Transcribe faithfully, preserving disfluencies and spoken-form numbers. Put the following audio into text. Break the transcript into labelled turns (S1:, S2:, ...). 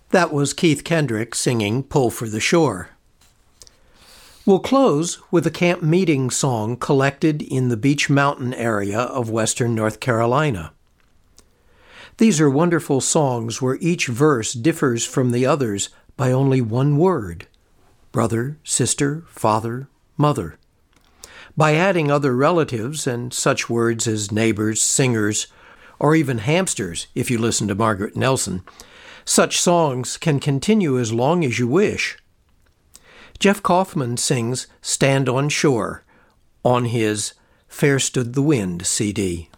S1: That was Keith Kendrick singing Pull for the Shore. We'll close with a camp meeting song collected in the Beech Mountain area of western North Carolina. These are wonderful songs where each verse differs from the others by only one word: brother, sister, father, mother. By adding other relatives and such words as neighbors, singers, or even hamsters, if you listen to Margaret Nelson, such songs can continue as long as you wish. Jeff Kaufman sings Stand on Shore on his Fair Stood the Wind C D.